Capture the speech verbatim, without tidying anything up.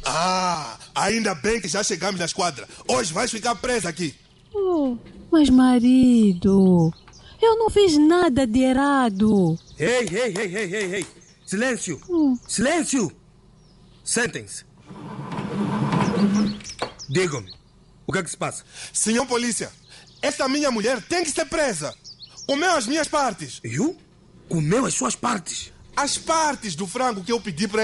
Ah, ainda bem que já chegamos na esquadra. Hoje vais ficar presa aqui. Oh, mas marido, eu não fiz nada de errado. Ei, ei, ei, ei, ei, ei. Silêncio! Hum. Silêncio! Sentem-se. Digam-me, o que é que se passa? Senhor polícia, esta minha mulher tem que ser presa. Comeu as minhas partes. Eu? Comeu as suas partes? As partes do frango que eu pedi para